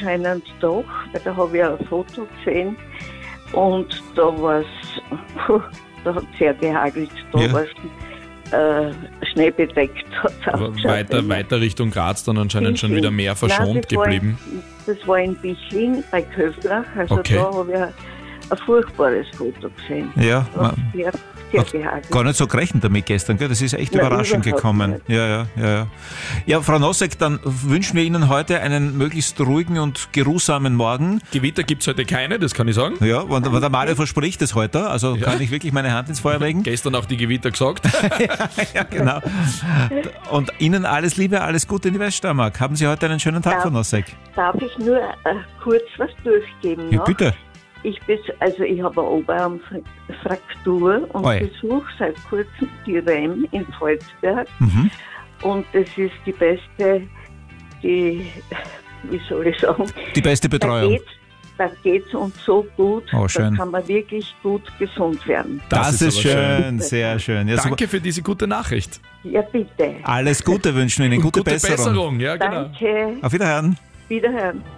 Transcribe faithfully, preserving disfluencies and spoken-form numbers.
anscheinend doch, weil da habe ich ein Foto gesehen und da war es, da hat es sehr gehagelt, da Ja. war es äh, schneebedeckt. Weiter, weiter Richtung Graz dann anscheinend schon wieder mehr verschont Nein, das geblieben. War in, das war in Bichling bei Köflach, also Okay. da habe ich ein, ein furchtbares Foto gesehen. Ja, Da hat man- sehr, sehr Hat gehagelt. gar nicht so gerechnet damit gestern, gell? Das ist echt Nein, überraschend überhaupt gekommen. nicht. Ja, ja, ja, ja. Ja, Frau Nosek, dann wünschen wir Ihnen heute einen möglichst ruhigen und geruhsamen Morgen. Gewitter gibt es heute keine, das kann ich sagen. Ja, wenn, wenn der Mario verspricht es heute, also kann ich wirklich meine Hand ins Feuer legen. Gestern auch die Gewitter gesagt. Ja, genau. Und Ihnen alles Liebe, alles Gute in die Weststeiermark. Haben Sie heute einen schönen Tag, Ja. Frau Nosek? Darf ich nur äh, kurz was durchgeben? Ja, noch? bitte. Ich bis, also ich habe eine Oberarmfraktur und Oi. besuche seit kurzem die R E M in Volzberg. Mhm. Und das ist die beste, die, wie soll ich sagen, Die beste Betreuung. da geht es uns so gut, Oh, schön. da kann man wirklich gut gesund werden. Das, Das ist ist aber schön, sehr schön. Ja, super. Danke für diese gute Nachricht. Ja, bitte. Alles Gute wünschen wir Ihnen, gute, Gute Besserung. Besserung, ja genau. Danke. Auf Wiederhören. Wiederhören.